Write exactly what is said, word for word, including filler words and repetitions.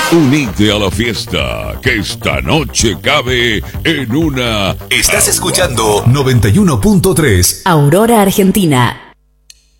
Unite a la fiesta, que esta noche cabe en una... Estás escuchando noventa y uno punto tres Aurora, Argentina.